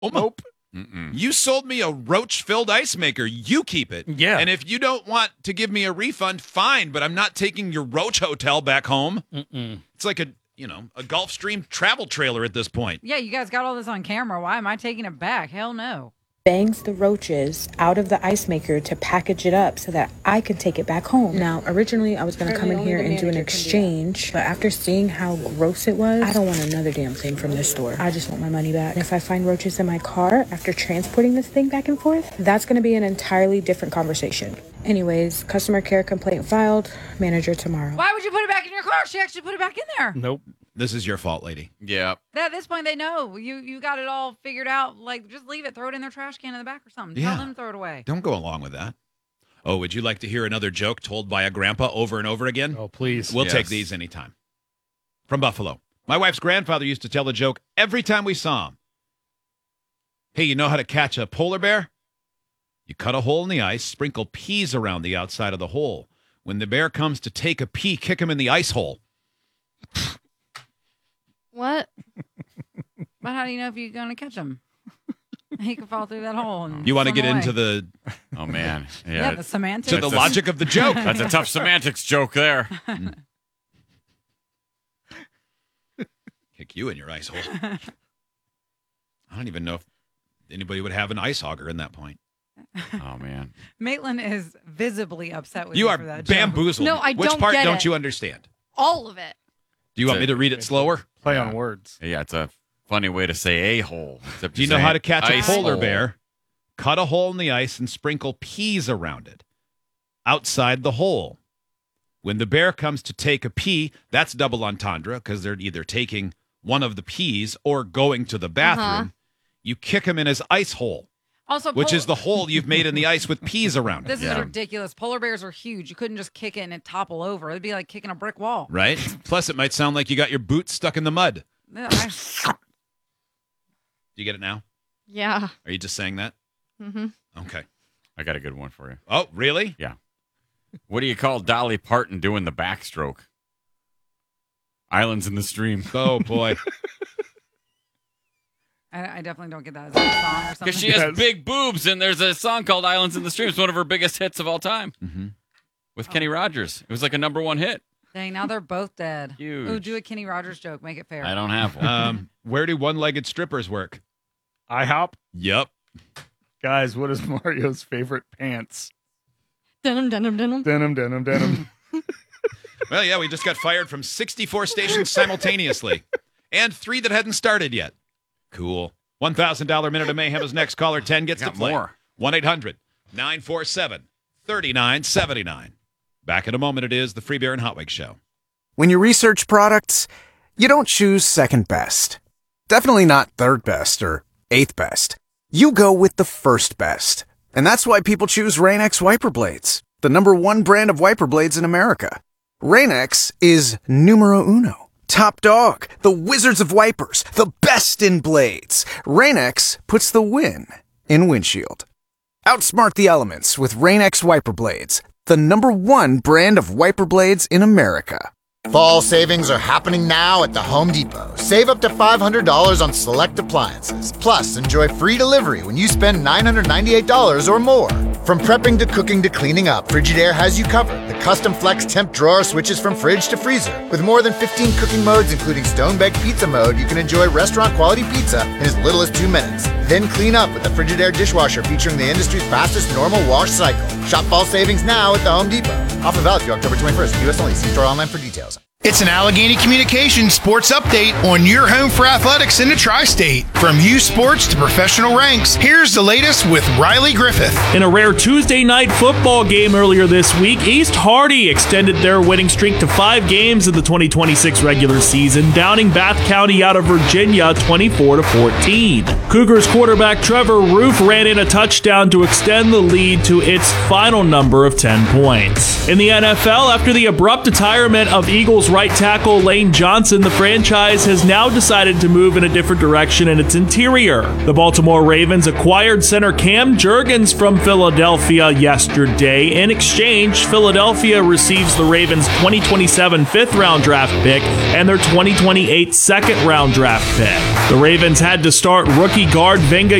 Nope. You sold me a roach-filled ice maker. You keep it. Yeah. And if you don't want to give me a refund, fine, but I'm not taking your roach hotel back home. It's like a Gulfstream travel trailer at this point. Yeah, you guys got all this on camera. Why am I taking it back? Hell no. Bangs the roaches out of the ice maker to package it up so that I can take it back home. Now, originally I was going to come in here and do an exchange, but after seeing how gross it was, I don't want another damn thing from this store. I just want my money back. And if I find roaches in my car after transporting this thing back and forth, that's going to be an entirely different conversation. Anyways, customer care complaint filed, manager tomorrow. Why would you put it back in your car? She actually put it back in there. Nope. This is your fault, lady. Yeah. At this point, they know. You got it all figured out. Like, just leave it. Throw it in their trash can in the back or something. Yeah. Tell them to throw it away. Don't go along with that. Oh, would you like to hear another joke told by a grandpa over and over again? Oh, please. We'll take these anytime. From Buffalo. My wife's grandfather used to tell the joke every time we saw him. Hey, you know how to catch a polar bear? You cut a hole in the ice, sprinkle peas around the outside of the hole. When the bear comes to take a pee, kick him in the ice hole. What? But how do you know if you're going to catch him? He could fall through that hole. And You want to swim get away. into the Oh, man. Yeah, the semantics. to the logic of the joke. That's a tough semantics joke there. Kick you in your ice hole. I don't even know if anybody would have an ice auger in that point. Oh, man. Maitland is visibly upset with You me are for that joke. bamboozled. No, I Which don't part get don't it. you understand? All of it. Do you want me to read it slower? Play on words. Yeah, it's a funny way to say a-hole. except Do you know how to catch a ice polar hole. bear? Cut a hole in the ice and sprinkle peas around it. Outside the hole. When the bear comes to take a pee, that's double entendre because they're either taking one of the peas or going to the bathroom. You kick him in his ice hole, Also, which is the hole you've made in the ice with peas around it. This is ridiculous. Polar bears are huge. You couldn't just kick it and it topple over. It'd be like kicking a brick wall. Right? Plus, it might sound like you got your boots stuck in the mud. Yeah, Do you get it now? Yeah. Are you just saying that? Mm-hmm. Okay. I got a good one for you. Oh, really? Yeah. What do you call Dolly Parton doing the backstroke? Islands in the Stream. Oh, boy. I definitely don't get that as a song or something. Because she has big boobs, and there's a song called Islands in the Stream. It's one of her biggest hits of all time with Kenny Rogers. It was like a #1 hit. Dang, now they're both dead. Huge. Ooh, do a Kenny Rogers joke. Make it fair. I don't have one. Where do one-legged strippers work? IHOP. Yep. Guys, what is Mario's favorite pants? Denim, denim, denim. Denim, denim, denim. Well, yeah, we just got fired from 64 stations simultaneously and 3 that hadn't started yet. Cool. $1,000 Minute of Mayhem is next. Caller 10 gets to Got play. more. 1-800-947-3979. Back in a moment, it is the Free Beer and Hot Wings Show. When you research products, you don't choose second best. Definitely not third best or eighth best. You go with the first best. And that's why people choose Rain-X Wiper Blades, the #1 brand of wiper blades in America. Rain-X is numero uno. Top dog, the wizards of wipers, the best in blades. Rain-X puts the win in windshield. Outsmart the elements with Rain-X Wiper Blades, the #1 brand of wiper blades in America. Fall savings are happening now at the Home Depot. Save up to $500 on select appliances. Plus, enjoy free delivery when you spend $998 or more. From prepping to cooking to cleaning up, Frigidaire has you covered. The custom flex temp drawer switches from fridge to freezer. With more than 15 cooking modes, including stone-baked pizza mode, you can enjoy restaurant-quality pizza in as little as 2 minutes. Then clean up with the Frigidaire dishwasher featuring the industry's fastest normal wash cycle. Shop fall savings now at the Home Depot. Offer valid through October 21st. U.S. only. See store online for details. It's an Allegheny Communications sports update on your home for athletics in the tri-state. From youth sports to professional ranks, here's the latest with Riley Griffith. In a rare Tuesday night football game earlier this week, East Hardy extended their winning streak to 5 games in the 2026 regular season, downing Bath County out of Virginia 24-14. Cougars quarterback Trevor Roof ran in a touchdown to extend the lead to its final number of 10 points. In the NFL, after the abrupt retirement of Eagles right tackle Lane Johnson, the franchise has now decided to move in a different direction in its interior. The Baltimore Ravens acquired center Cam Jurgens from Philadelphia yesterday. In exchange, Philadelphia receives the Ravens' 2027 fifth-round draft pick and their 2028 second-round draft pick. The Ravens had to start rookie guard Venga